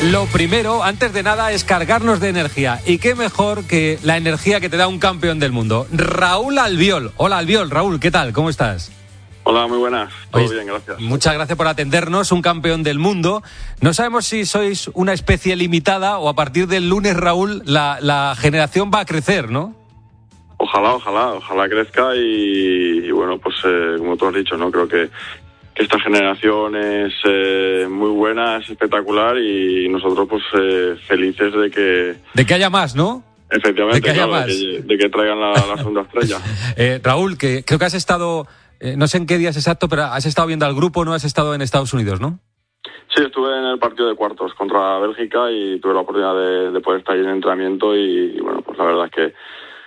Lo primero, antes de nada, es cargarnos de energía. Y qué mejor que la energía que te da un campeón del mundo. Raúl Albiol. Hola, Albiol. Raúl, ¿qué tal? ¿Cómo estás? Hola, muy buenas. Todo bien, gracias. Muchas gracias por atendernos, un campeón del mundo. No sabemos si sois una especie limitada o a partir del lunes, Raúl, la generación va a crecer, ¿no? Ojalá crezca y bueno, pues como tú has dicho, ¿no? Creo que esta generación es muy buena, es espectacular y nosotros pues felices de que... De que haya más, ¿no? Efectivamente, de que haya claro, más. De que traigan la segunda estrella. Raúl, que creo que has estado... no sé en qué días exacto, pero has estado viendo al grupo, ¿no? Has estado en Estados Unidos, ¿no? Sí, estuve en el partido de cuartos contra Bélgica y tuve la oportunidad de poder estar ahí en entrenamiento y bueno, pues la verdad es que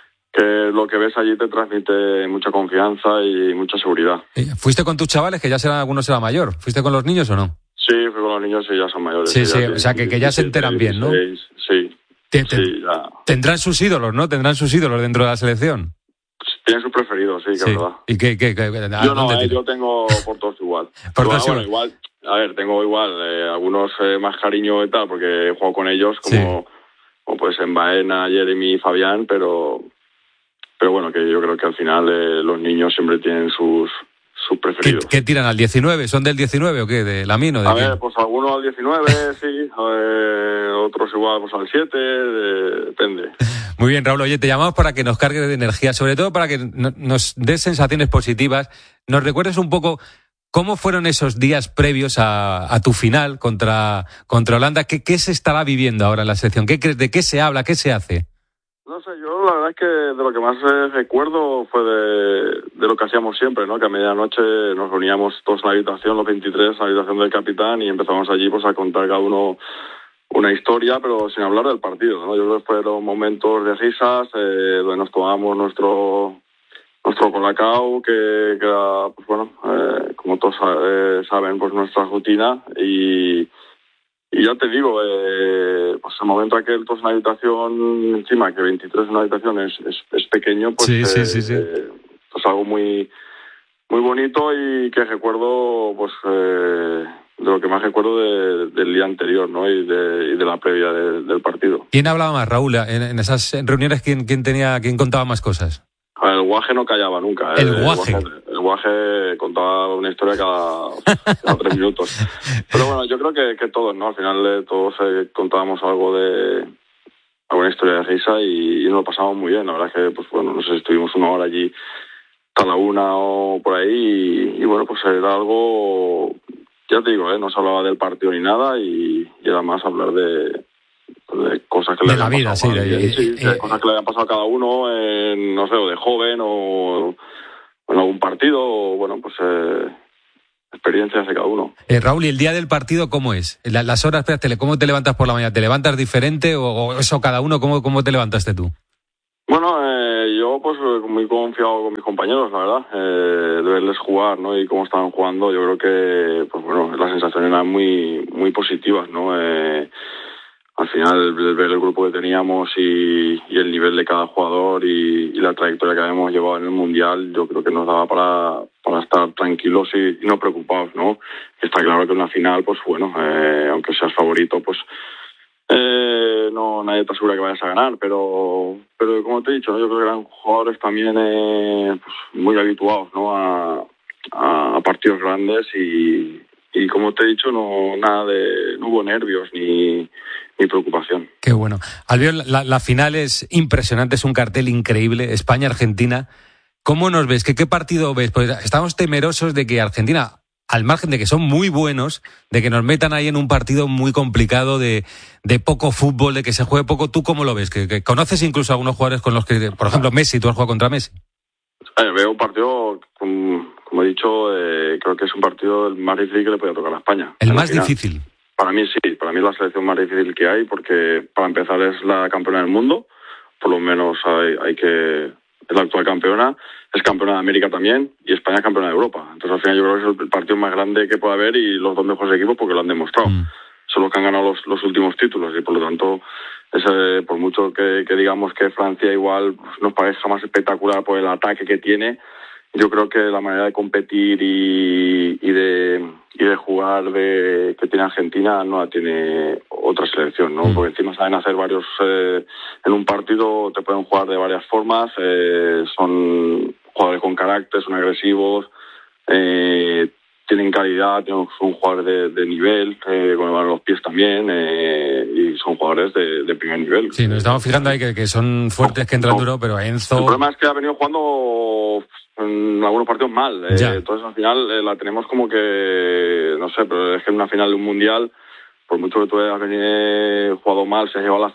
lo que ves allí te transmite mucha confianza y mucha seguridad. ¿Fuiste con tus chavales, que ya algunos serán mayor? ¿Fuiste con los niños o no? Sí, fui con los niños y ya son mayores. Sí, o sea que ya se enteran bien, ¿no? Sí. Ya. Tendrán sus ídolos, ¿no? Tendrán sus ídolos dentro de la selección. Tienen sus preferidos, sí, que es verdad. ¿Y qué yo no, yo tengo por todos igual. Igual, a ver, tengo igual algunos más cariño y tal, porque he jugado con ellos, como pues en Baena, Jeremy y Fabián, pero bueno, que yo creo que al final los niños siempre tienen sus preferidos. ¿Qué tiran al 19? ¿Son del 19 o qué? ¿De Lamino? A ver, pues algunos al 19, sí, otros igual pues al 7, depende. Muy bien, Raúl, oye, te llamamos para que nos cargues de energía, sobre todo para que nos des sensaciones positivas, nos recuerdes un poco cómo fueron esos días previos a tu final contra Holanda. ¿Qué se estará viviendo ahora en la selección? ¿De qué se habla? ¿Qué se hace? No sé, yo la verdad es que de lo que más recuerdo fue de lo que hacíamos siempre, ¿no? Que a medianoche nos reuníamos todos en la habitación, los 23, en la habitación del capitán y empezamos allí pues a contar cada uno una historia, pero sin hablar del partido, ¿no? Yo creo que fueron momentos de risas, donde nos tomábamos nuestro colacao, que era, pues bueno, como todos saben, pues nuestra rutina y ya te digo, pues el momento aquel, todos en la habitación, encima que 23 en una habitación es pequeño, pues sí. Pues algo muy muy bonito y que recuerdo, pues de lo que más recuerdo del día anterior, ¿no? Y de la previa del partido. ¿Quién hablaba más, Raúl? En esas reuniones, ¿quién contaba más cosas? El guaje no callaba nunca. El guaje contaba una historia cada 3 minutos. Pero bueno, yo creo que todos, ¿no? Al final todos contábamos alguna historia de risa y nos lo pasamos muy bien. La verdad es que, pues bueno, no sé si estuvimos 1 hora allí hasta la 1 o por ahí y bueno, pues era algo, ya te digo, no se hablaba del partido ni nada y era más hablar de cosas que le habían pasado de cosas que le habían pasado a cada uno, no sé, o de joven o en algún partido, o bueno, pues experiencias de cada uno. Raúl, ¿y el día del partido cómo es? Las horas, espérate, ¿cómo te levantas por la mañana? ¿Te levantas diferente o eso cada uno? ¿Cómo te levantaste tú? Bueno, yo pues muy confiado con mis compañeros, la verdad, de verles jugar, ¿no? Y cómo estaban jugando, yo creo que, pues bueno, las sensaciones eran muy muy positivas, ¿no? Al final, ver el grupo que teníamos y el nivel de cada jugador y la trayectoria que habíamos llevado en el Mundial, yo creo que nos daba para estar tranquilos y no preocupados, ¿no? Está claro que en una final, pues bueno, aunque seas favorito, pues no, nadie te asegura que vayas a ganar, pero como te he dicho, ¿no? Yo creo que eran jugadores también pues muy habituados, ¿no? A partidos grandes y como te he dicho, no hubo nervios ni preocupación. Qué bueno. Albiol, la final es impresionante, es un cartel increíble, España-Argentina. ¿Cómo nos ves? ¿Qué partido ves? Pues estamos temerosos de que Argentina, al margen de que son muy buenos, de que nos metan ahí en un partido muy complicado, de poco fútbol, de que se juegue poco. ¿Tú cómo lo ves? ¿Que conoces incluso a algunos jugadores con los que, por ejemplo, Messi, tú has jugado contra Messi? Veo un partido, como he dicho, creo que es un partido el más difícil que le puede tocar a España. ¿El más difícil? Para mí sí, para mí es la selección más difícil que hay, porque para empezar es la campeona del mundo, por lo menos hay que... es la actual campeona, es campeona de América también, y España es campeona de Europa. Entonces al final yo creo que es el partido más grande que puede haber y los dos mejores equipos porque lo han demostrado. Son los que han ganado los últimos títulos y por lo tanto, por mucho que digamos que Francia igual nos parezca más espectacular por el ataque que tiene, yo creo que la manera de competir y de jugar que tiene Argentina no la tiene otra selección, ¿no? Porque encima saben hacer varios en un partido, te pueden jugar de varias formas, son jugadores con carácter, son agresivos, tienen calidad, son jugadores de nivel, con los pies también, y son jugadores de primer nivel. Sí, nos estamos fijando ahí que son fuertes, que entran duro, pero Enzo... El problema es que ha venido jugando en algunos partidos mal, entonces al final la tenemos como que, no sé, pero es que en una final de un mundial, por mucho que tú hayas jugado mal, se has llevado a la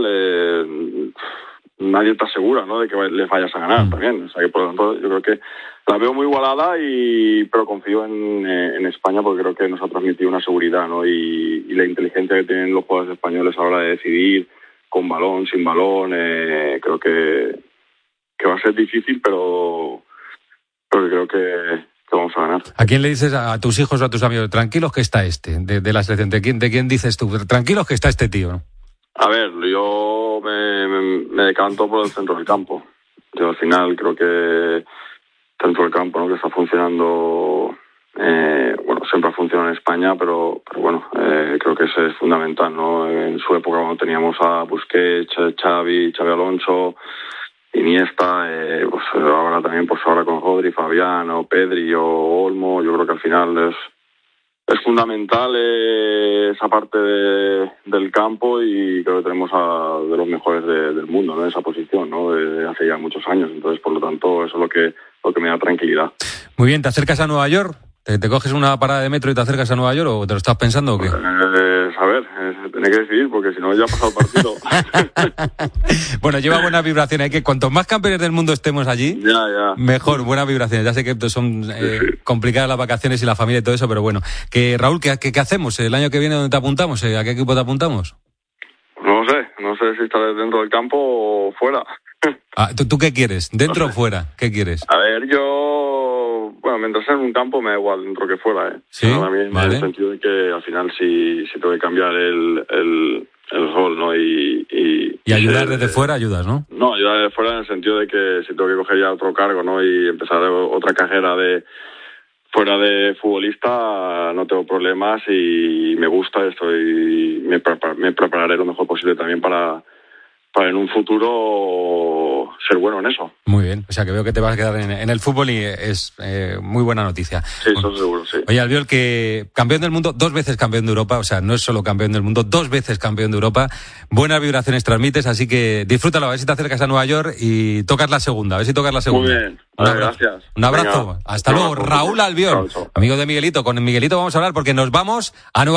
final, nadie está segura, ¿no?, de que les vayas a ganar también. O sea que por lo tanto yo creo que la veo muy igualada, pero confío en España porque creo que nos ha transmitido una seguridad, ¿no? Y la inteligencia que tienen los jugadores españoles a la hora de decidir, con balón, sin balón, creo que va a ser difícil, pero creo que vamos a ganar. ¿A quién le dices, a tus hijos o a tus amigos, tranquilos que está de la selección? ¿De quién dices tú, tranquilos que está este tío, ¿no? A ver, yo me decanto por el centro del campo. Yo al final creo que el centro del campo, ¿no?, que está funcionando, siempre ha funcionado en España, pero bueno, creo que ese es fundamental, ¿no? En su época, cuando teníamos a Busquets, Xavi Alonso, Iniesta, pues ahora también, pues ahora con Rodri, Fabián, o Pedri o Olmo, yo creo que al final es fundamental esa parte del campo, y creo que tenemos de los mejores del mundo, ¿no?, en esa posición, ¿no?, desde hace ya muchos años. Entonces, por lo tanto, eso es lo que me da tranquilidad. Muy bien, ¿te acercas a Nueva York? ¿Te coges una parada de metro y te acercas a Nueva York, o te lo estás pensando o qué? A ver, tenés que decidir, porque si no ya ha pasado el partido. Bueno, lleva buenas vibraciones. Hay que cuanto más campeones del mundo estemos allí, mejor, buenas vibraciones. Ya sé que son complicadas las vacaciones y la familia y todo eso, pero bueno. Raúl, ¿qué hacemos? ¿El año que viene dónde te apuntamos? ¿A qué equipo te apuntamos? No sé si estaré dentro del campo o fuera. ¿Tú qué quieres? ¿Dentro o fuera? ¿Qué quieres? A ver, mientras sea en un campo me da igual dentro que fuera, Sí, también, vale. En el sentido de que al final si tengo que cambiar el rol, ¿no? Y ayudar desde fuera, ayudas, ¿no? No, ayudar desde fuera en el sentido de que si tengo que coger ya otro cargo, ¿no?, y empezar otra carrera fuera de futbolista, no tengo problemas y me gusta esto, y me prepararé lo mejor posible también para en un futuro ser bueno en eso. Muy bien, o sea que veo que te vas a quedar en el fútbol, y es muy buena noticia. Sí, eso seguro, sí. Oye, Albiol, que campeón del mundo, 2 veces campeón de Europa, o sea, no es solo campeón del mundo, 2 veces campeón de Europa, buenas vibraciones transmites, así que disfrútalo, a ver si te acercas a Nueva York y tocas la segunda, Muy bien, gracias. Un abrazo. Venga. Hasta luego, Raúl Albiol, amigo de Miguelito. Con Miguelito vamos a hablar porque nos vamos a Nueva